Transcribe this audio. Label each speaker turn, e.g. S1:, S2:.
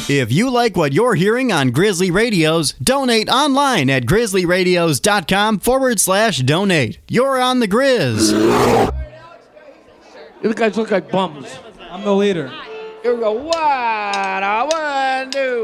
S1: If you like what you're hearing on Grizzly Radios, donate online at grizzlyradios.com/donate. You're on the Grizz.
S2: You guys look like bums.
S3: I'm the leader.
S2: Here we go. 1, 2.